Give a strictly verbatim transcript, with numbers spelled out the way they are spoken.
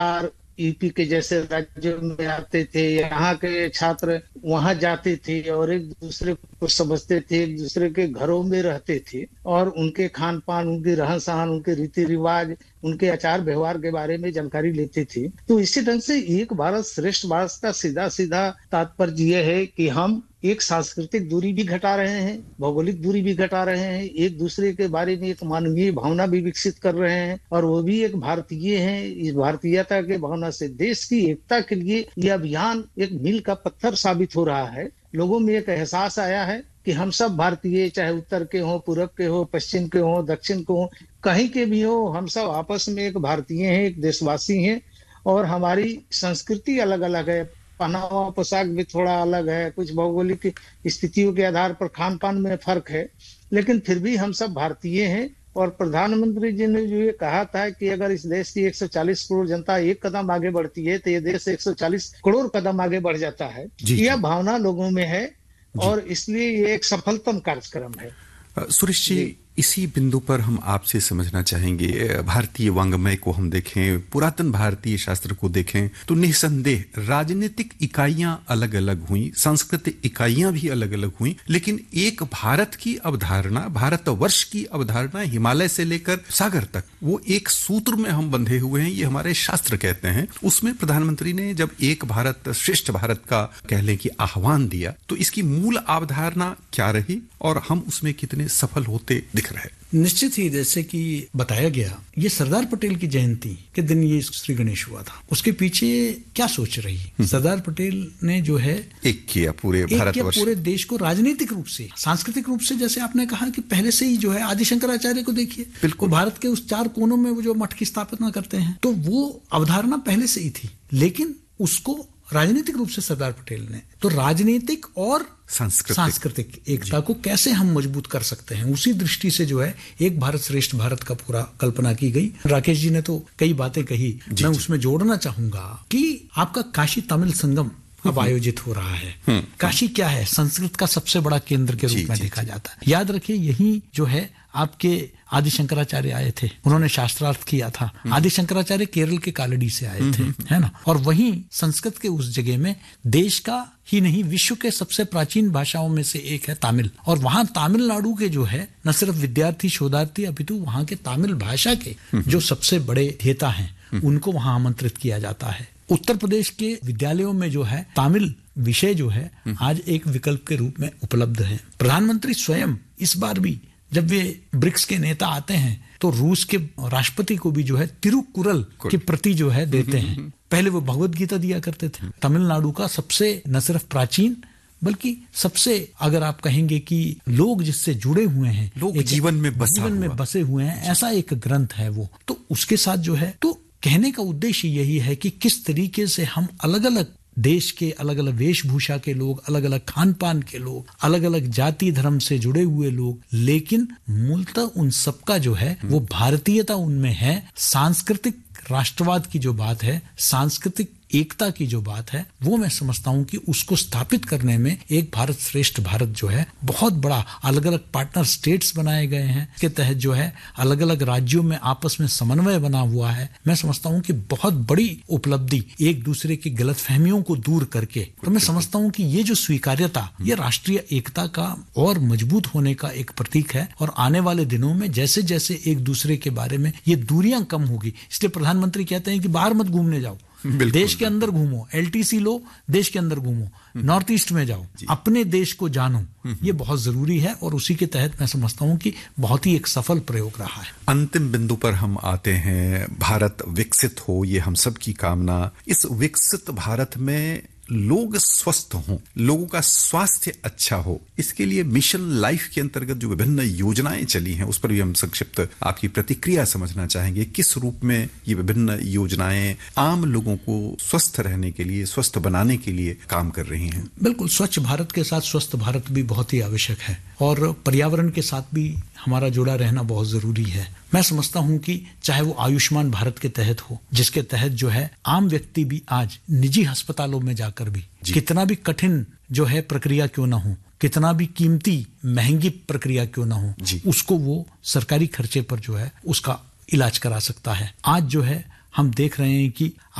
Bihar, UP के जैसे राज्यों में आते थे, यहाँ के छात्र वहां जाते थे और एक दूसरे को समझते थे, एक दूसरे के घरों में रहते थे और उनके खान पान, उनके रहन सहन, उनके रीति रिवाज, उनके आचार व्यवहार के बारे में जानकारी लेते थे। तो इसी ढंग से एक भारत श्रेष्ठ भारत का सीधा सीधा तात्पर्य यह है कि हम एक सांस्कृतिक दूरी भी घटा रहे हैं, भौगोलिक दूरी भी घटा रहे हैं, एक दूसरे के बारे में एक मानवीय भावना भी विकसित कर रहे हैं और वो भी एक भारतीय हैं। इस भारतीयता के भावना से देश की एकता के लिए यह अभियान एक मील का पत्थर साबित हो रहा है। लोगों में एक एहसास आया है कि हम सब भारतीय, चाहे उत्तर के हो, पूरब के हो, पश्चिम के हो, दक्षिण के हो, कहीं के भी हो, हम सब आपस में एक भारतीय हैं, एक देशवासी हैं और हमारी संस्कृति अलग अलग है, पहनावा पोशाक भी थोड़ा अलग है, कुछ भौगोलिक स्थितियों के आधार पर खान पान में फर्क है, लेकिन फिर भी हम सब भारतीय हैं। और प्रधानमंत्री जी ने जो ये कहा था कि अगर इस देश की एक सौ चालीस करोड़ जनता एक कदम आगे बढ़ती है तो ये देश एक सौ चालीस करोड़ कदम आगे बढ़ जाता है, यह भावना लोगों में है और इसलिए ये एक सफलतम कार्यक्रम है। सुरेश जी, इसी बिंदु पर हम आपसे समझना चाहेंगे, भारतीय वांग्मय को हम देखें, पुरातन भारतीय शास्त्र को देखें तो निसंदेह राजनीतिक इकाइयां अलग अलग हुई, सांस्कृतिक इकाइयां भी अलग अलग हुई, लेकिन एक भारत की अवधारणा, भारतवर्ष की अवधारणा हिमालय से लेकर सागर तक वो एक सूत्र में हम बंधे हुए हैं, ये हमारे शास्त्र कहते हैं। उसमें प्रधानमंत्री ने जब एक भारत श्रेष्ठ भारत का कह लें कि आह्वान दिया तो इसकी मूल अवधारणा क्या रही और हम उसमें कितने सफल होते दिख रहे? निश्चित ही, जैसे कि बताया गया, ये सरदार पटेल की जयंती के दिन ये श्री गणेश हुआ था। उसके पीछे क्या सोच रही सरदार पटेल ने जो है एक किया पूरे भारतवर्ष, पूरे देश को राजनीतिक रूप से, सांस्कृतिक रूप से, जैसे आपने कहा कि पहले से ही जो है आदि शंकराचार्य को देखिए, बिल्कुल भारत के उस चार कोनों में वो जो मठ की स्थापना करते हैं, तो वो अवधारणा पहले से ही थी, लेकिन उसको राजनीतिक रूप से सरदार पटेल ने, तो राजनीतिक और सांस्कृतिक सांस्कृतिक एकता को कैसे हम मजबूत कर सकते हैं, उसी दृष्टि से जो है एक भारत श्रेष्ठ भारत का पूरा कल्पना की गई। राकेश जी ने तो कई बातें कही, मैं उसमें जोड़ना चाहूंगा कि आपका काशी तमिल संगम अब आयोजित हो रहा है। काशी क्या है? संस्कृत का सबसे बड़ा केंद्र के रूप में देखा जाता है। याद रखिए, यही जो है आपके आदि शंकराचार्य आए थे, उन्होंने शास्त्रार्थ किया था। आदि शंकराचार्य केरल के कालड़ी से आए थे, है ना, और वहीं संस्कृत के उस जगह में देश का ही नहीं विश्व के सबसे प्राचीन भाषाओं में से एक है तमिल, और वहां तमिलनाडु के जो है न सिर्फ विद्यार्थी शोधार्थी अपितु वहां के तमिल भाषा के जो सबसे बड़े धेता हैं उनको वहां आमंत्रित किया जाता है। उत्तर प्रदेश के विद्यालयों में जो है तमिल विषय जो है आज एक विकल्प के रूप में उपलब्ध है। प्रधानमंत्री स्वयं इस बार भी जब वे ब्रिक्स के नेता आते हैं तो रूस के राष्ट्रपति को भी जो है तिरुकुरल की प्रति जो है देते हैं। पहले वो भगवत गीता दिया करते थे। तमिलनाडु का सबसे न सिर्फ प्राचीन बल्कि सबसे, अगर आप कहेंगे कि लोग जिससे जुड़े हुए हैं, लोग जीवन में बसा जीवन में बसे हुए हैं, ऐसा एक ग्रंथ है वो। तो उसके साथ जो है, तो कहने का उद्देश्य यही है कि किस तरीके से हम अलग अलग देश के अलग अलग वेशभूषा के लोग, अलग अलग खान पान के लोग, अलग अलग जाति धर्म से जुड़े हुए लोग, लेकिन मूलतः उन सबका जो है वो भारतीयता उनमें है। सांस्कृतिक राष्ट्रवाद की जो बात है, सांस्कृतिक एकता की जो बात है, वो मैं समझता हूं कि उसको स्थापित करने में एक भारत श्रेष्ठ भारत जो है बहुत बड़ा, अलग अलग पार्टनर स्टेट्स बनाए गए हैं, इसके तहत जो है अलग अलग राज्यों में आपस में समन्वय बना हुआ है। मैं समझता हूं कि बहुत बड़ी उपलब्धि, एक दूसरे की गलतफहमियों को दूर करके, तो मैं समझता हूं कि ये जो स्वीकार्यता, ये राष्ट्रीय एकता का और मजबूत होने का एक प्रतीक है। और आने वाले दिनों में जैसे जैसे एक दूसरे के बारे में ये दूरियां कम होगी, इसलिए प्रधानमंत्री कहते हैं कि बाहर मत घूमने जाओ, देश के अंदर घूमो, एलटीसी लो, देश के अंदर घूमो, नॉर्थ ईस्ट में जाओ, अपने देश को जानो, ये बहुत जरूरी है। और उसी के तहत मैं समझता हूं कि बहुत ही एक सफल प्रयोग रहा है। अंतिम बिंदु पर हम आते हैं, भारत विकसित हो, ये हम सब की कामना। इस विकसित भारत में लोग स्वस्थ हों, लोगों का स्वास्थ्य अच्छा हो, इसके लिए मिशन लाइफ के अंतर्गत जो विभिन्न योजनाएं चली हैं उस पर भी हम संक्षिप्त आपकी प्रतिक्रिया समझना चाहेंगे। किस रूप में ये विभिन्न योजनाएं आम लोगों को स्वस्थ रहने के लिए, स्वस्थ बनाने के लिए काम कर रही हैं? बिल्कुल, स्वच्छ भारत के साथ स्वस्थ भारत भी बहुत ही आवश्यक है और पर्यावरण के साथ भी हमारा जुड़ा रहना बहुत जरूरी है। मैं समझता हूं कि चाहे वो आयुष्मान भारत के तहत हो, जिसके तहत जो है आम व्यक्ति भी आज निजी अस्पतालों में जाकर भी, कितना भी कठिन जो है प्रक्रिया क्यों ना हो, कितना भी कीमती महंगी प्रक्रिया क्यों ना हो, उसको वो सरकारी खर्चे पर जो है उसका इलाज करा सकता है। आज जो है हम देख रहे हैं कि